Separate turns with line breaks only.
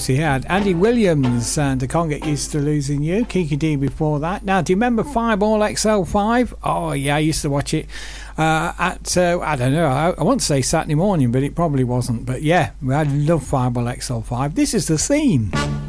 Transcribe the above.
He had Andy Williams and I Can't Get Used to Losing You. Kiki D before that. Now, do you remember Fireball XL5? Oh yeah, I used to watch it at I don't know, I want to say Saturday morning, but it probably wasn't. But yeah, I love Fireball XL5. This is the theme.